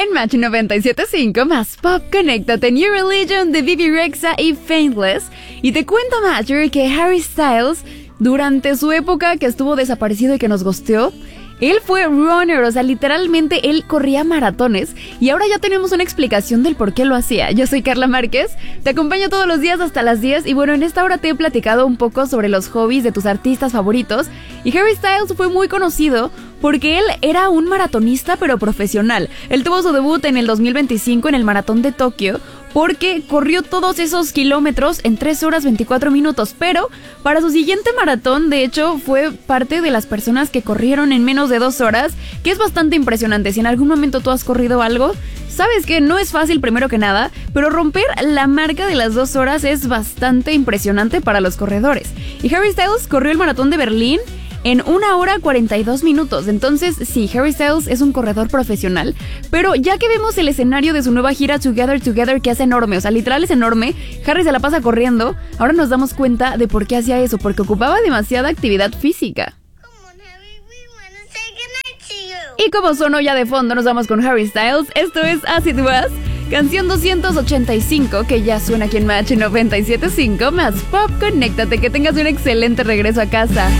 En Match 97.5, más pop, conéctate, New Religion de Bebe Rexha y Faithless. Y te cuento, Matcher, que Harry Styles, durante su época que estuvo desaparecido y que nos ghosteó, él fue runner, o sea, literalmente él corría maratones. Y ahora ya tenemos una explicación del por qué lo hacía. Yo soy Carla Márquez, te acompaño todos los días hasta las 10. Y bueno, en esta hora te he platicado un poco sobre los hobbies de tus artistas favoritos. Y Harry Styles fue muy conocido porque él era un maratonista pero profesional. Él tuvo su debut en el 2025 en el Maratón de Tokio, porque corrió todos esos kilómetros en 3 horas 24 minutos, pero para su siguiente maratón, de hecho, fue parte de las personas que corrieron en menos de 2 horas, que es bastante impresionante. Si en algún momento tú has corrido algo, sabes que no es fácil primero que nada, pero romper la marca de las 2 horas es bastante impresionante para los corredores. Y Harry Styles corrió el Maratón de Berlín en 1 hora 42 minutos. Entonces, sí, Harry Styles es un corredor profesional. Pero ya que vemos el escenario de su nueva gira Together, que es enorme, o sea, literal es enorme, Harry se la pasa corriendo, ahora nos damos cuenta de por qué hacía eso, porque ocupaba demasiada actividad física. Y como sonó ya de fondo, nos vamos con Harry Styles. Esto es As It Was, canción 285, que ya suena aquí en Match 97.5, más pop, conéctate, que tengas un excelente regreso a casa.